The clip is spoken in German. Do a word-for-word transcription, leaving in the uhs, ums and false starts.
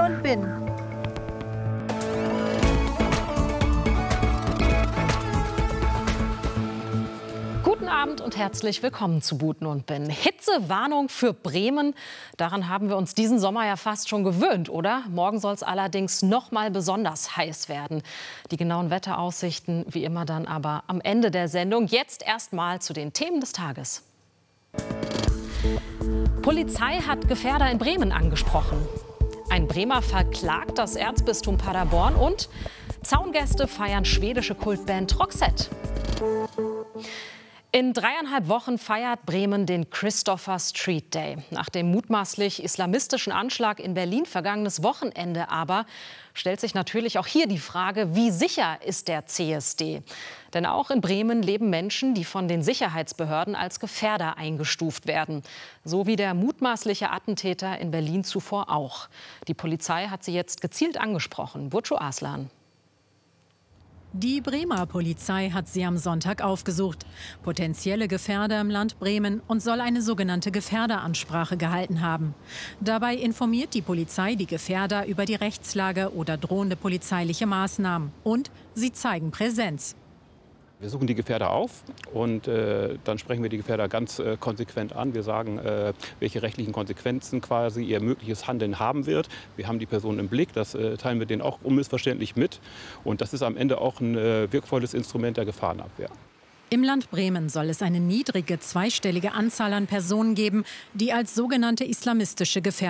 und Bin. Guten Abend und herzlich willkommen zu Buten und Bin. Hitzewarnung für Bremen. Daran haben wir uns diesen Sommer ja fast schon gewöhnt, oder? Morgen soll es allerdings noch mal besonders heiß werden. Die genauen Wetteraussichten wie immer dann aber am Ende der Sendung. Jetzt erst mal zu den Themen des Tages. Polizei hat Gefährder in Bremen angesprochen. Ein Bremer verklagt das Erzbistum Paderborn und Zaungäste feiern schwedische Kultband Roxette. In dreieinhalb Wochen feiert Bremen den Christopher Street Day. Nach dem mutmaßlich islamistischen Anschlag in Berlin vergangenes Wochenende aber stellt sich natürlich auch hier die Frage, wie sicher ist der C S D? Denn auch in Bremen leben Menschen, die von den Sicherheitsbehörden als Gefährder eingestuft werden. So wie der mutmaßliche Attentäter in Berlin zuvor auch. Die Polizei hat sie jetzt gezielt angesprochen. Burcu Arslan. Die Bremer Polizei hat sie am Sonntag aufgesucht. Potenzielle Gefährder im Land Bremen und soll eine sogenannte Gefährderansprache gehalten haben. Dabei informiert die Polizei die Gefährder über die Rechtslage oder drohende polizeiliche Maßnahmen. Und sie zeigen Präsenz. Wir suchen die Gefährder auf und äh, dann sprechen wir die Gefährder ganz äh, konsequent an. Wir sagen, äh, welche rechtlichen Konsequenzen quasi ihr mögliches Handeln haben wird. Wir haben die Person im Blick, das äh, teilen wir denen auch unmissverständlich mit. Und das ist am Ende auch ein äh, wirkvolles Instrument der Gefahrenabwehr. Im Land Bremen soll es eine niedrige zweistellige Anzahl an Personen geben, die als sogenannte islamistische Gefährder